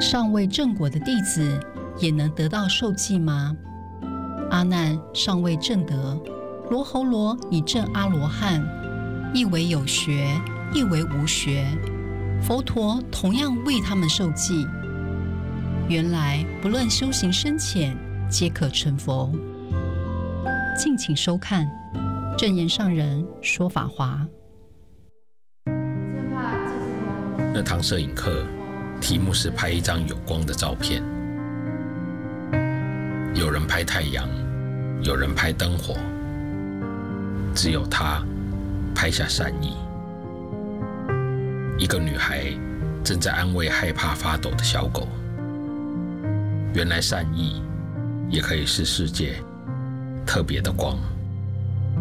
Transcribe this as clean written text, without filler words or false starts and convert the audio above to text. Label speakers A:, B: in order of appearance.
A: 尚未正果的弟子也能得到受记吗？阿难尚未正得，罗睺罗已证阿罗汉，亦为有学，亦为无学，佛陀同样为他们受记。原来不论修行深浅，皆可成佛。敬请收看正言上人说法华。
B: 那堂摄影课题目是拍一张有光的照片，有人拍太阳，有人拍灯火，只有他拍下善意。一个女孩正在安慰害怕发抖的小狗。原来善意也可以是世界特别的光。